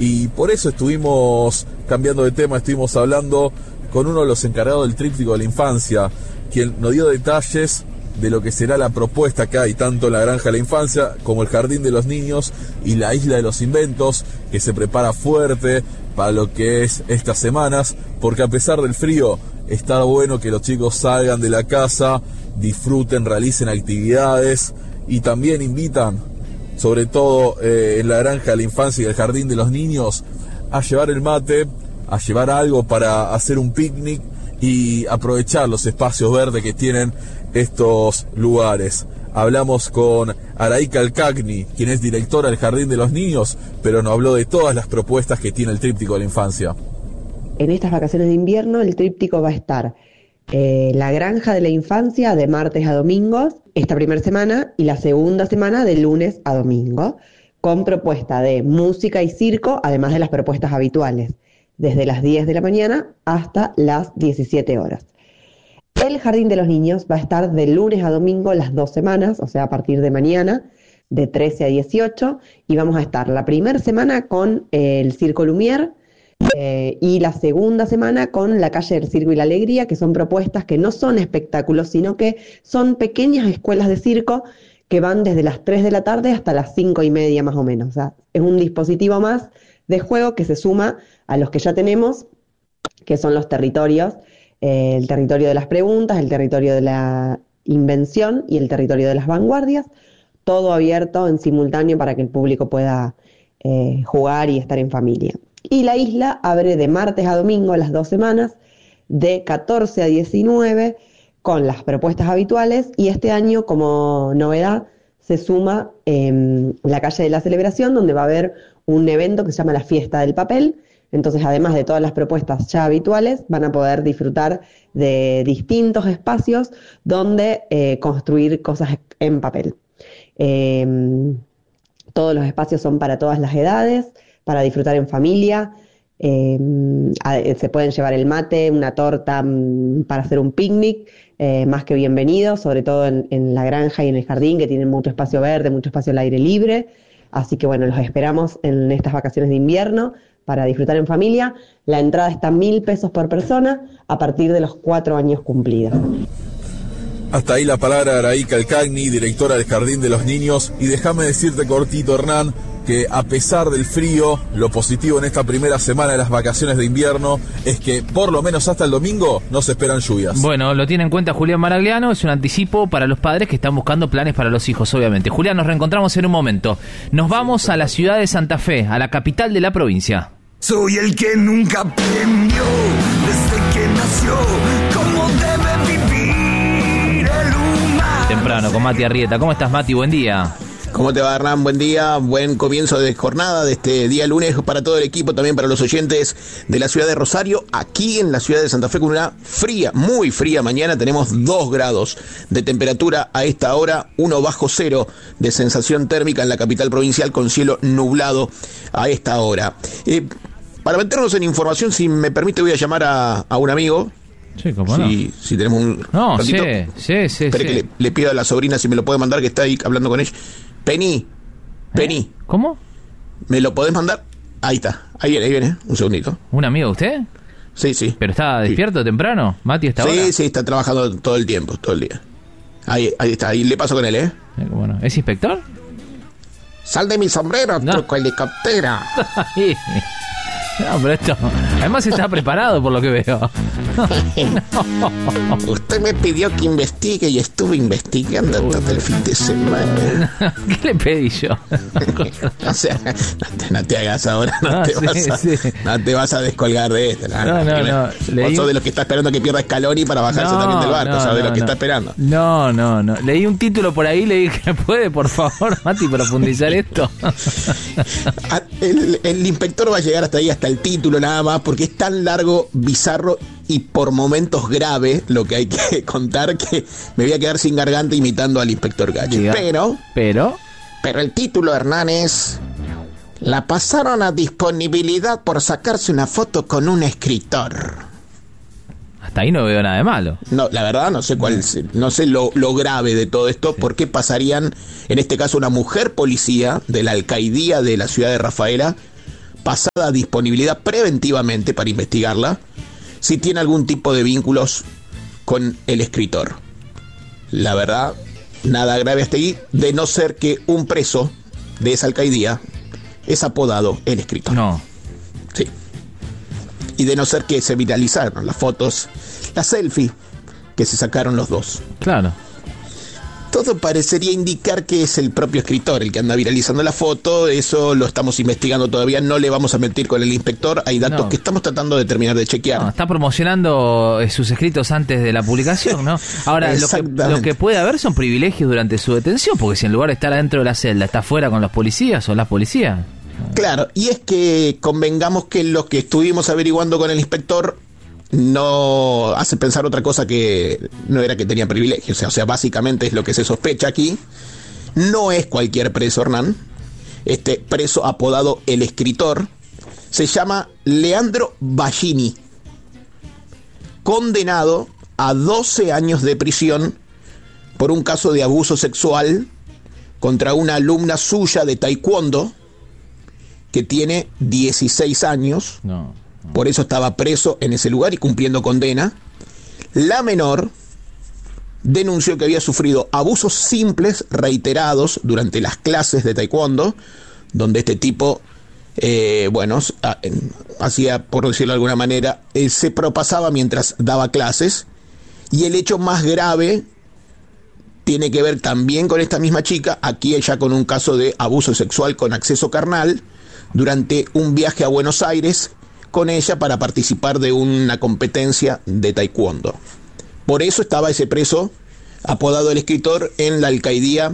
y por eso estuvimos cambiando de tema, estuvimos hablando con uno de los encargados del tríptico de la infancia, quien nos dio detalles de lo que será la propuesta que hay tanto en la Granja de la Infancia como el Jardín de los Niños y la Isla de los Inventos, que se prepara fuerte para lo que es estas semanas, porque a pesar del frío está bueno que los chicos salgan de la casa, disfruten, realicen actividades, y también invitan, sobre todo en la Granja de la Infancia y el Jardín de los Niños, a llevar el mate, a llevar algo para hacer un picnic y aprovechar los espacios verdes que tienen estos lugares. Hablamos con Araí Calcagni, quien es directora del Jardín de los Niños, pero nos habló de todas las propuestas que tiene el tríptico de la infancia. En estas vacaciones de invierno el tríptico va a estar la Granja de la Infancia de martes a domingos, esta primera semana, y la segunda semana de lunes a domingo, con propuesta de música y circo, además de las propuestas habituales, desde las 10 de la mañana hasta las 17 horas. El Jardín de los Niños va a estar de lunes a domingo las 2 semanas, o sea, a partir de mañana, de 13 a 18, y vamos a estar la primera semana con el Circo Lumière, y la segunda semana con la Calle del Circo y la Alegría, que son propuestas que no son espectáculos, sino que son pequeñas escuelas de circo que van desde las 3 de la tarde hasta las 5:30 más o menos. O sea, es un dispositivo más de juego que se suma a los que ya tenemos, que son los territorios, el territorio de las preguntas, el territorio de la invención y el territorio de las vanguardias, todo abierto en simultáneo para que el público pueda jugar y estar en familia. Y la isla abre de martes a domingo las 2 semanas, de 14 a 19, con las propuestas habituales, y este año, como novedad, se suma la Calle de la Celebración, donde va a haber un evento que se llama la Fiesta del Papel. Entonces, además de todas las propuestas ya habituales, van a poder disfrutar de distintos espacios donde construir cosas en papel. Todos los espacios son para todas las edades, para disfrutar en familia. Se pueden llevar el mate, una torta para hacer un picnic, más que bienvenido, sobre todo en la granja y en el jardín, que tienen mucho espacio verde, mucho espacio al aire libre. Así que bueno, los esperamos en estas vacaciones de invierno para disfrutar en familia. La entrada está a 1.000 pesos por persona a partir de los 4 años cumplidos. Hasta ahí la palabra de Araí Calcagni, directora del Jardín de los Niños. Y déjame decirte cortito, Hernán, que a pesar del frío, lo positivo en esta primera semana de las vacaciones de invierno es que por lo menos hasta el domingo no se esperan lluvias. Bueno, lo tiene en cuenta Julián Maragliano, es un anticipo para los padres que están buscando planes para los hijos, obviamente. Julián, nos reencontramos en un momento. Nos vamos a la ciudad de Santa Fe, a la capital de la provincia. Soy el que nunca aprendió desde que nació cómo debe vivir el humano. Temprano, con Mati Arrieta. ¿Cómo estás, Mati? Buen día. ¿Cómo te va, Hernán? Buen día, buen comienzo de jornada de este día lunes para todo el equipo, también para los oyentes de la ciudad de Rosario. Aquí en la ciudad de Santa Fe, con una fría, muy fría mañana, tenemos 2 grados de temperatura a esta hora, 1 bajo cero de sensación térmica en la capital provincial, con cielo nublado a esta hora. Para meternos en información, si me permite, voy a llamar a un amigo. Sí, ¿cómo no? Si tenemos un ratito. Sí. Espere que le pido a la sobrina si me lo puede mandar, que está ahí hablando con ella. Penny. ¿Cómo? ¿Me lo podés mandar? Ahí está, ahí viene, un segundito. ¿Un amigo de usted? Sí. ¿Pero está despierto temprano, Mati, hasta ahora? Sí, está trabajando todo el tiempo, todo el día. Ahí está, ahí le paso con él, ¿Cómo no? ¿Es inspector? Sal de mi sombrero, no. truco helicóptero. No, pero esto... Además está preparado por lo que veo. No. Usted me pidió que investigue y estuve investigando todo el fin de semana. ¿Qué le pedí yo? O sea, no te hagas ahora, no te vas a descolgar de esto. No. Vos sos de los que está esperando que pierda Scaloni para bajarse también del barco, sos de los que está esperando. No. Leí un título por ahí, le dije, ¿puede, por favor, Mati, profundizar esto? El inspector va a llegar hasta ahí, hasta el título nada más, porque es tan largo, bizarro y por momentos grave lo que hay que contar, que me voy a quedar sin garganta imitando al inspector Gachi. Pero el título, Hernán, es: la pasaron a disponibilidad por sacarse una foto con un escritor. Hasta ahí no veo nada de malo. No, la verdad no sé no sé lo grave de todo esto. Sí. ¿Por qué pasarían, en este caso, una mujer policía de la alcaidía de la ciudad de Rafaela pasada a disponibilidad preventivamente para investigarla si tiene algún tipo de vínculos con el escritor. La verdad, nada grave hasta ahí, de no ser que un preso de esa alcaidía es apodado el escritor. No. Sí. Y de no ser que se viralizaron las fotos, la selfie que se sacaron los dos. Claro. Todo parecería indicar que es el propio escritor el que anda viralizando la foto. Eso lo estamos investigando todavía. No le vamos a mentir con el inspector. Hay datos que estamos tratando de terminar de chequear. No, está promocionando sus escritos antes de la publicación, ¿no? Ahora, lo que puede haber son privilegios durante su detención, porque si en lugar de estar adentro de la celda, está afuera con los policías o las policías. Claro, y es que convengamos que lo que estuvimos averiguando con el inspector no hace pensar otra cosa que no era que tenía privilegios. O sea, básicamente es lo que se sospecha aquí. No es cualquier preso, Hernán. Este preso apodado el escritor se llama Leandro Ballini, condenado a 12 años de prisión por un caso de abuso sexual contra una alumna suya de taekwondo que tiene 16 años. No. Por eso estaba preso en ese lugar y cumpliendo condena. La menor denunció que había sufrido abusos simples reiterados durante las clases de taekwondo, donde este tipo, hacía, por decirlo de alguna manera, se propasaba mientras daba clases. Y el hecho más grave tiene que ver también con esta misma chica, aquí ella con un caso de abuso sexual con acceso carnal, durante un viaje a Buenos Aires con ella para participar de una competencia de taekwondo. Por eso estaba ese preso apodado el escritor en la alcaidía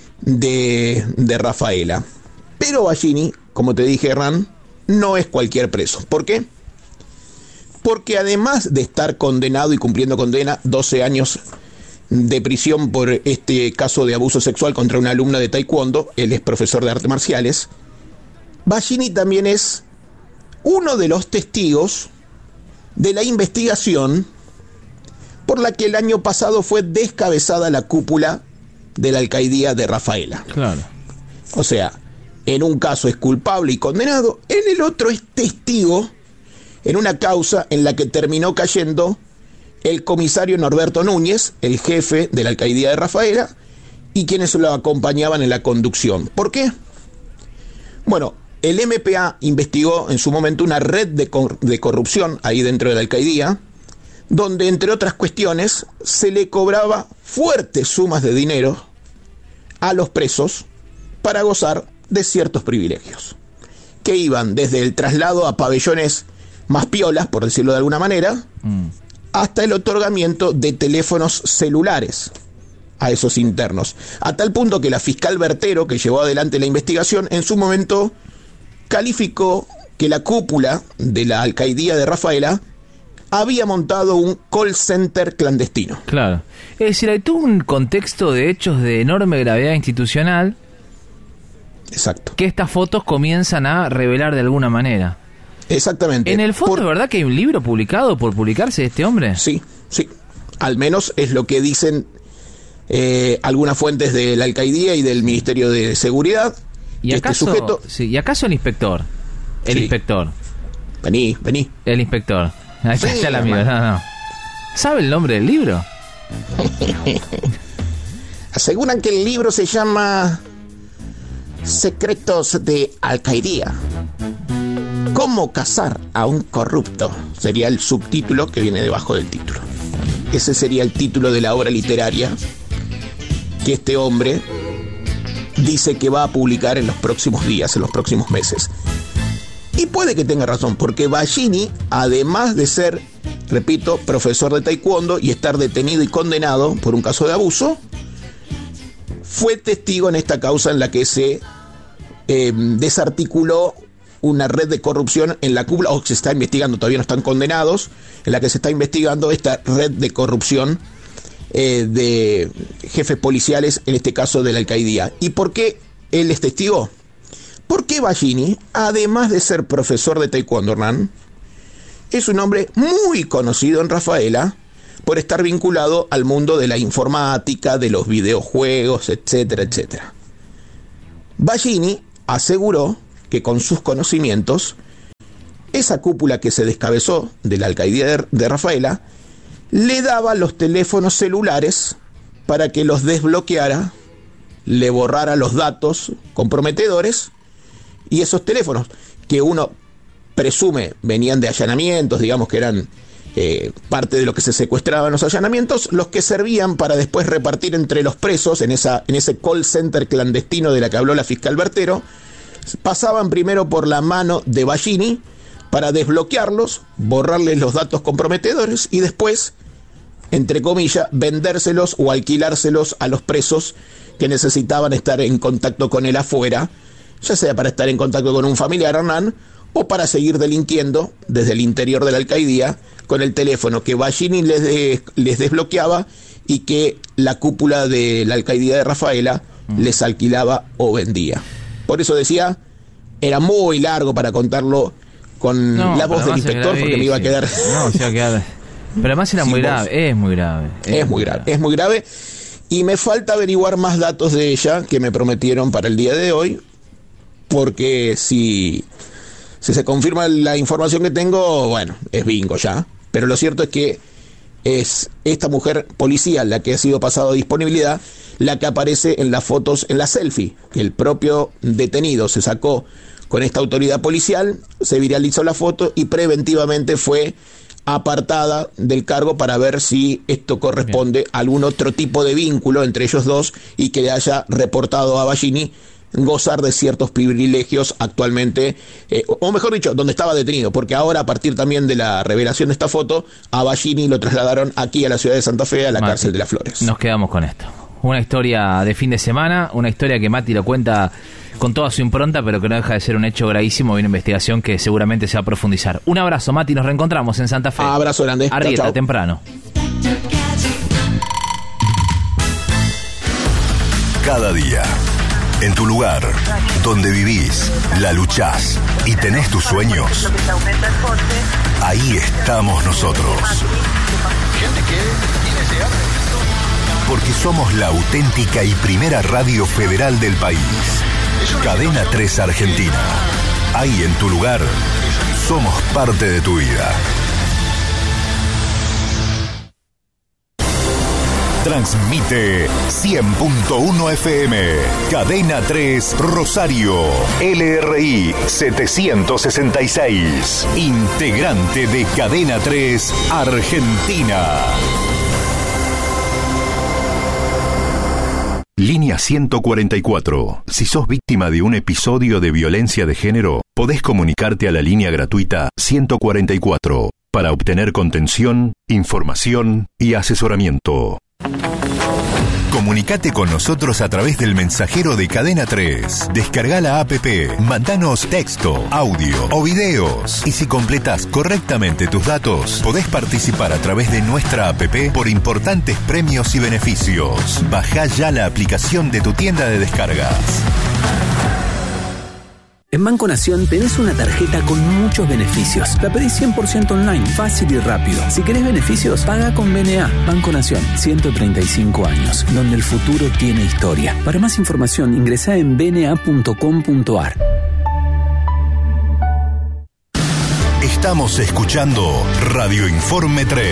de Rafaela. Pero Ballini, como te dije, Hernán, no es cualquier preso. ¿Por qué? Porque además de estar condenado y cumpliendo condena, 12 años de prisión por este caso de abuso sexual contra una alumna de taekwondo, él es profesor de artes marciales, Ballini también es uno de los testigos de la investigación por la que el año pasado fue descabezada la cúpula de la alcaidía de Rafaela. Claro. O sea, en un caso es culpable y condenado, en el otro es testigo en una causa en la que terminó cayendo el comisario Norberto Núñez, el jefe de la alcaidía de Rafaela, y quienes lo acompañaban en la conducción. ¿Por qué? Bueno, el MPA investigó en su momento una red de corrupción ahí dentro de la alcaidía, donde, entre otras cuestiones, se le cobraba fuertes sumas de dinero a los presos para gozar de ciertos privilegios, que iban desde el traslado a pabellones más piolas, por decirlo de alguna manera, hasta el otorgamiento de teléfonos celulares a esos internos, a tal punto que la fiscal Bertero, que llevó adelante la investigación, en su momento calificó que la cúpula de la alcaidía de Rafaela había montado un call center clandestino. Claro. Es decir, hay todo un contexto de hechos de enorme gravedad institucional. Exacto. Que estas fotos comienzan a revelar de alguna manera. Exactamente. En el fondo, ¿es verdad que hay un libro publicado por publicarse de este hombre? Sí, sí. Al menos es lo que dicen algunas fuentes de la alcaidía y del Ministerio de Seguridad. ¿Y acaso, este sujeto... sí, ¿y acaso el inspector? El inspector. Vení. El inspector. Ahí está, Sí, ya el amigo. No. ¿Sabe el nombre del libro? Aseguran que el libro se llama Secretos de Alcaidía. ¿Cómo cazar a un corrupto? Sería el subtítulo que viene debajo del título. Ese sería el título de la obra literaria que este hombre dice que va a publicar en los próximos días, en los próximos meses. Y puede que tenga razón, porque Ballini, además de ser, repito, profesor de taekwondo y estar detenido y condenado por un caso de abuso, fue testigo en esta causa en la que se desarticuló una red de corrupción en la cúpula, o se está investigando, todavía no están condenados, en la que se está investigando esta red de corrupción de jefes policiales, en este caso de la alcaidía. ¿Y por qué él es testigo? Porque Ballini, además de ser profesor de taekwondo, Hernán, es un hombre muy conocido en Rafaela por estar vinculado al mundo de la informática, de los videojuegos, etcétera, etcétera. Ballini aseguró que con sus conocimientos, esa cúpula que se descabezó de la alcaidía de Rafaela, le daba los teléfonos celulares para que los desbloqueara, le borrara los datos comprometedores, y esos teléfonos, que uno presume venían de allanamientos, digamos que eran parte de lo que se secuestraba en los allanamientos, los que servían para después repartir entre los presos en ese call center clandestino de la que habló la fiscal Bertero, pasaban primero por la mano de Ballini para desbloquearlos, borrarles los datos comprometedores y después, entre comillas, vendérselos o alquilárselos a los presos que necesitaban estar en contacto con él afuera, ya sea para estar en contacto con un familiar, Hernán, o para seguir delinquiendo desde el interior de la alcaidía con el teléfono que Ballini les desbloqueaba y que la cúpula de la alcaidía de Rafaela les alquilaba o vendía. Por eso decía, era muy largo para contarlo con la voz del inspector, porque me iba a quedar... No, se iba a quedar... Pero además era muy grave, es muy grave. Es muy grave. Y me falta averiguar más datos de ella que me prometieron para el día de hoy, porque si se confirma la información que tengo, bueno, es bingo ya. Pero lo cierto es que es esta mujer policía la que ha sido pasado a disponibilidad, la que aparece en las fotos, en la selfie, que el propio detenido se sacó con esta autoridad policial, se viralizó la foto y preventivamente fue apartada del cargo para ver si esto corresponde a algún otro tipo de vínculo entre ellos dos y que le haya reportado a Ballini gozar de ciertos privilegios actualmente, o mejor dicho, donde estaba detenido, porque ahora a partir también de la revelación de esta foto, a Ballini lo trasladaron aquí a la ciudad de Santa Fe, a la cárcel de Las Flores. Nos quedamos con esto. Una historia de fin de semana, una historia que Mati lo cuenta con toda su impronta, pero que no deja de ser un hecho gravísimo y una investigación que seguramente se va a profundizar. Un abrazo, Mati, nos reencontramos en Santa Fe. Abrazo grande. Arrieta, temprano. Cada día, en tu lugar, donde vivís, la luchás y tenés tus sueños, ahí estamos nosotros. Porque somos la auténtica y primera radio federal del país. Cadena 3 Argentina. Ahí en tu lugar, somos parte de tu vida. Transmite 100.1 FM. Cadena 3 Rosario. LRI 766. Integrante de Cadena 3 Argentina. Línea 144. Si sos víctima de un episodio de violencia de género, podés comunicarte a la línea gratuita 144 para obtener contención, información y asesoramiento. Comunicate con nosotros a través del mensajero de Cadena 3. Descarga la APP, mandanos texto, audio o videos. Y si completás correctamente tus datos, podés participar a través de nuestra APP por importantes premios y beneficios. Bajá ya la aplicación de tu tienda de descargas. En Banco Nación tenés una tarjeta con muchos beneficios. La pedís 100% online, fácil y rápido. Si querés beneficios, paga con BNA. Banco Nación, 135 años, donde el futuro tiene historia. Para más información, ingresá en bna.com.ar. Estamos escuchando Radio Informe 3.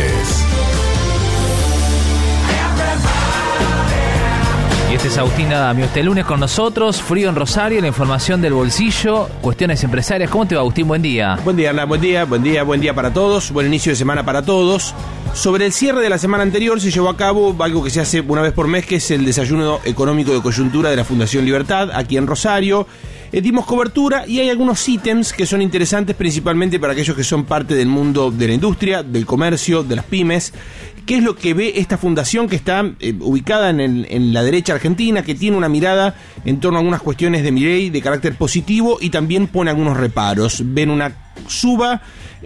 Y este es Agustín Adamio. Este lunes con nosotros, frío en Rosario, la información del bolsillo, cuestiones empresarias. ¿Cómo te va, Agustín? Buen día. Buen día, Hernán. Buen día para todos. Buen inicio de semana para todos. Sobre el cierre de la semana anterior se llevó a cabo algo que se hace una vez por mes, que es el desayuno económico de coyuntura de la Fundación Libertad, aquí en Rosario. Dimos cobertura y hay algunos ítems que son interesantes, principalmente para aquellos que son parte del mundo de la industria, del comercio, de las pymes. ¿Qué es lo que ve esta fundación que está ubicada en la derecha argentina, que tiene una mirada en torno a algunas cuestiones de Milei de carácter positivo y también pone algunos reparos? Ven una suba.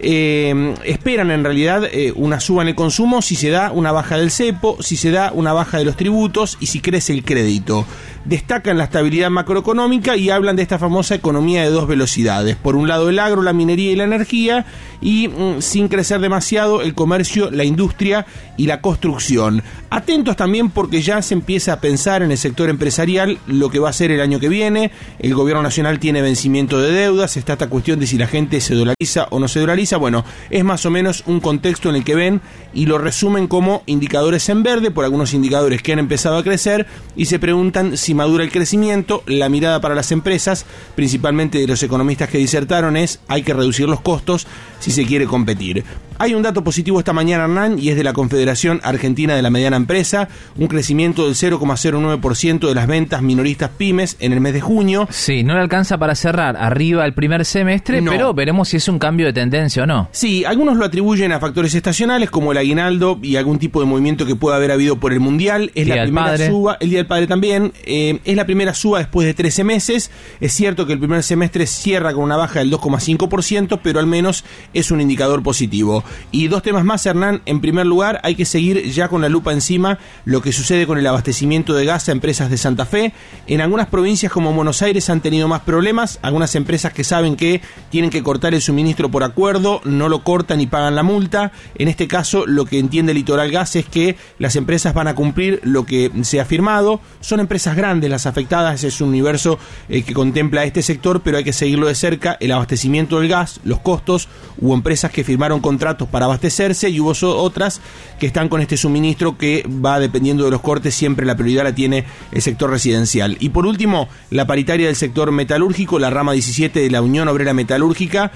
Esperan en realidad una suba en el consumo si se da una baja del cepo, si se da una baja de los tributos y si crece el crédito. Destacan la estabilidad macroeconómica y hablan de esta famosa economía de dos velocidades. Por un lado el agro, la minería y la energía, y sin crecer demasiado el comercio, la industria y la construcción. Atentos también porque ya se empieza a pensar en el sector empresarial lo que va a ser el año que viene. El gobierno nacional tiene vencimiento de deudas, está esta cuestión de si la gente se dolariza o no se dolariza. Bueno, es más o menos un contexto en el que ven y lo resumen como indicadores en verde por algunos indicadores que han empezado a crecer y se preguntan si madura el crecimiento. La mirada para las empresas, principalmente de los economistas que disertaron, es hay que reducir los costos si se quiere competir. Hay un dato positivo esta mañana, Hernán, y es de la Confederación Argentina de la Mediana Empresa, un crecimiento del 0,09% de las ventas minoristas pymes en el mes de junio. Sí, no le alcanza para cerrar arriba el primer semestre, no. Pero veremos si es un cambio de tendencia o no. Sí, algunos lo atribuyen a factores estacionales como el aguinaldo y algún tipo de movimiento que pueda haber habido por el Mundial. Es la primera suba, el Día del Padre también, es la primera suba después de 13 meses. Es cierto que el primer semestre cierra con una baja del 2,5%, pero al menos es un indicador positivo. Y dos temas más, Hernán. En primer lugar, hay que seguir ya con la lupa encima lo que sucede con el abastecimiento de gas a empresas de Santa Fe. En algunas provincias como Buenos Aires han tenido más problemas. Algunas empresas que saben que tienen que cortar el suministro por acuerdo, no lo cortan y pagan la multa. En este caso, lo que entiende Litoral Gas es que las empresas van a cumplir lo que se ha firmado. Son empresas grandes las afectadas, es un universo que contempla este sector, pero hay que seguirlo de cerca. El abastecimiento del gas, los costos, hubo empresas que firmaron contratos para abastecerse y hubo otras que están con este suministro que va dependiendo de los cortes, siempre la prioridad la tiene el sector residencial. Y por último, la paritaria del sector metalúrgico, la rama 17 de la Unión Obrera Metalúrgica,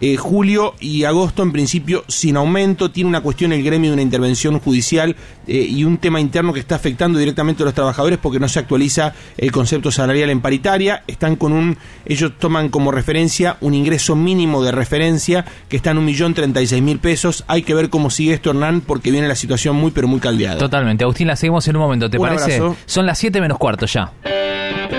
julio y agosto en principio sin aumento. Tiene una cuestión el gremio de una intervención judicial y un tema interno que está afectando directamente a los trabajadores porque no se actualiza el concepto salarial en paritaria. Están con ellos toman como referencia un ingreso mínimo de referencia que está en 1.036.000 pesos. Hay que ver cómo sigue esto, Hernán, porque viene la situación muy pero muy caldeada. Totalmente. Agustín, la seguimos en un momento, ¿te parece? Abrazo. Son las 7 menos cuarto ya.